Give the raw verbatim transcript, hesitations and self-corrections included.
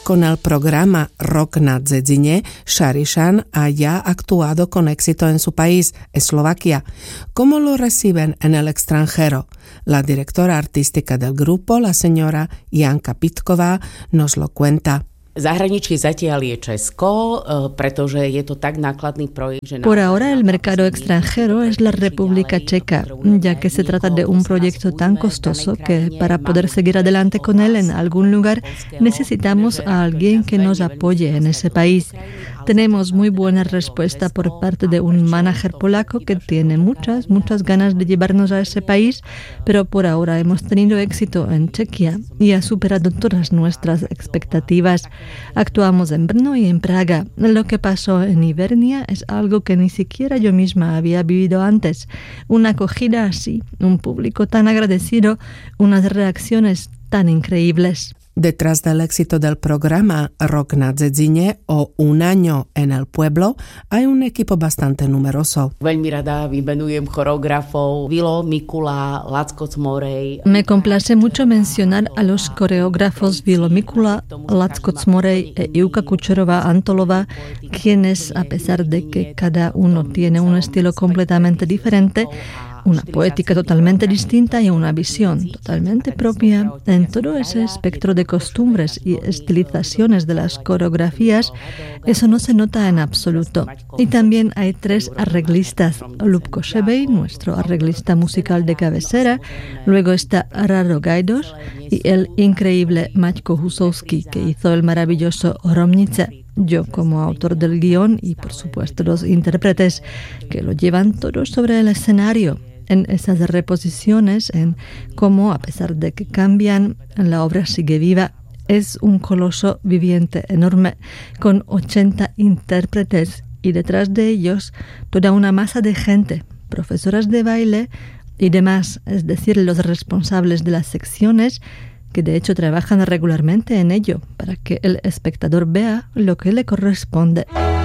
Con el programa Rock na Dzedzine, Šarišan ha ya actuado con éxito en su país, Eslovaquia. ¿Cómo lo reciben en el extranjero? La directora artística del grupo, la señora Janka Pitková, nos lo cuenta. Zahraničí zatiaľ je Česko, pretože je to tak nákladný projekt, že... Por ahora el mercado extranjero es la República Checa, ya que se trata de un proyecto tan costoso que para poder seguir adelante con él en algún lugar necesitamos a alguien que nos apoye en ese país. Tenemos muy buena respuesta por parte de un manager polaco que tiene muchas, muchas ganas de llevarnos a ese país, pero por ahora hemos tenido éxito en Chequia y ha superado todas nuestras expectativas. Actuamos en Brno y en Praga. Lo que pasó en Ivernia es algo que ni siquiera yo misma había vivido antes. Una acogida así, un público tan agradecido, unas reacciones tan increíbles. Detrás del éxito del programa Rock na Dzedzine o Un año en el pueblo hay un equipo bastante numeroso. Veľmi rada vymenujem choreografov Vilo Mikula, Lacko Cmorej. Me complace mucho mencionar a los coreógrafos Vilo Mikula, Lacko Cmorej e Ivka Kučerová-Antolová, quienes, a pesar de que cada uno tiene un estilo completamente diferente, una poética totalmente distinta y una visión totalmente propia, en todo ese espectro de costumbres y estilizaciones de las coreografías, eso no se nota en absoluto. Y también hay tres arreglistas: Lubko Šebej, nuestro arreglista musical de cabecera, luego está Rado Gajdoš y el increíble Maťko Husovský, que hizo el maravilloso Hromnice. Yo como autor del guión y por supuesto los intérpretes que lo llevan todo sobre el escenario. En esas reposiciones, en cómo, a pesar de que cambian, la obra sigue viva. Es un coloso viviente enorme, con ochenta intérpretes y detrás de ellos toda una masa de gente, profesoras de baile y demás, es decir, los responsables de las secciones, que de hecho trabajan regularmente en ello, para que el espectador vea lo que le corresponde.